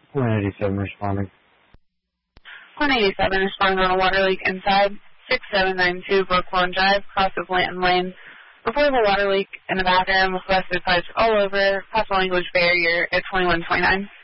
187 responding. 187 responding on a water leak inside 6792 Brooklawn Drive, cross of Lanton Lane. Reportable water leak in the bathroom with busted pipes all over, possible language barrier at 2129.